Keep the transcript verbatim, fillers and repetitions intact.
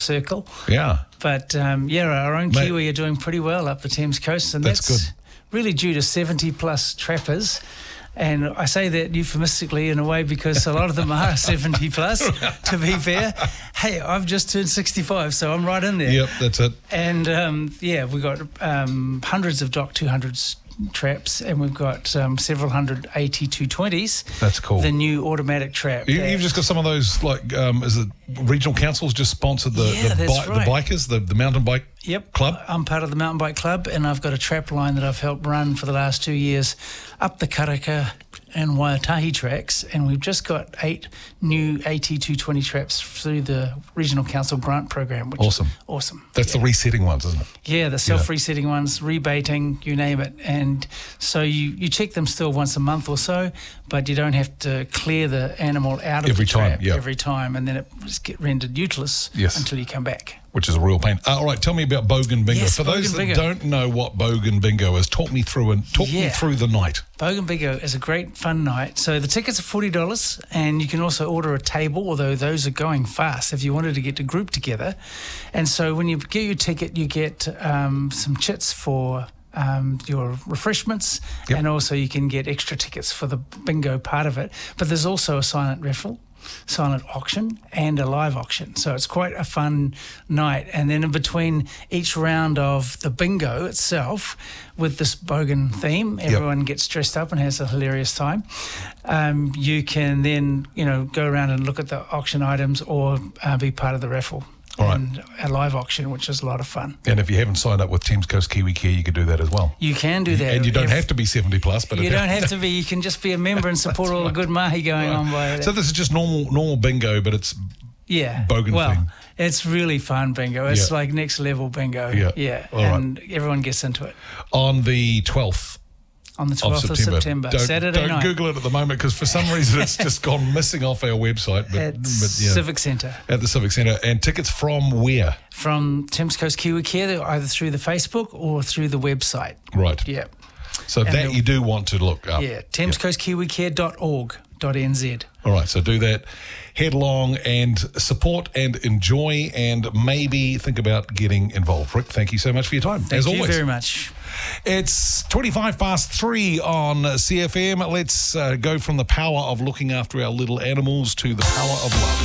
circle. Yeah. But, um, yeah, our own Mate, Kiwi are doing pretty well up the Thames coast, and that's that's, good. really due to seventy-plus trappers. And I say that euphemistically in a way because a lot of them are seventy plus, to be fair. Hey, I've just turned sixty-five, so I'm right in there. Yep, that's it. And, um, yeah, we've got um, hundreds of Dock two hundreds traps, and we've got um, several hundred A T two twenties. That's cool. The new automatic trap. You, you've just got some of those, like, um, is it regional councils just sponsored the, Yeah, the, that's bi- right. the bikers, the, the mountain bike Yep. club? I'm part of the mountain bike club, and I've got a trap line that I've helped run for the last two years up the Karaka and Waitahi tracks, and we've just got eight new A T two twenty traps through the Regional Council grant program, which Awesome. is awesome. That's yeah. the resetting ones, isn't it? Yeah, the self-resetting ones, rebating, you name it. And so you, you check them still once a month or so, but you don't have to clear the animal out of Every the time, trap yeah. every time, and then it just get rendered useless Yes. until you come back. Which is a real pain. Uh, all right, tell me about Bogan Bingo. Yes, For those Bogan that Bingo. don't know what Bogan Bingo is, talk me through and talk me Yeah. through the night. Bogan Bingo is a great fun night. So the tickets are forty dollars, and you can also order a table, although those are going fast if you wanted to get a group together. And so when you get your ticket, you get um, some chits for um, your refreshments, Yep. and also you can get extra tickets for the bingo part of it. But there's also a silent raffle, silent auction, and a live auction. So it's quite a fun night. And then in between each round of the bingo itself, with this Bogan theme, everyone gets dressed up and has a hilarious time. Um, you can then, you know, go around and look at the auction items, or uh, be part of the raffle. All right. And a live auction, which is a lot of fun. And if you haven't signed up with Thames Coast Kiwi Care, you could do that as well. You can do that. And you don't If- have to be seventy plus, but You it- don't have to be. You can just be a member and support all the good mahi going on by So this is just normal normal bingo, but it's Yeah. Bogan well, theme. it's really fun bingo. It's Yeah. like next level bingo. Yeah. Yeah. All right. and everyone gets into it. on the twelfth On the of twelfth of September. September, Don't, Saturday don't night. Google it at the moment because for some reason it's just gone missing off our website. But, at but yeah, Civic Centre. at the Civic Centre. And tickets from where? From Thames Coast Kiwi Care, either through the Facebook or through the website. Right. Yeah. So And that the- you do want to look up. Yeah. thames coast kiwi care dot org dot n z. All right, so do that. Head along and support and enjoy, and maybe think about getting involved. Rick, thank you so much for your time. Thank as you always. very much. It's twenty-five past three on C F M. Let's uh, go from the power of looking after our little animals to the power of love.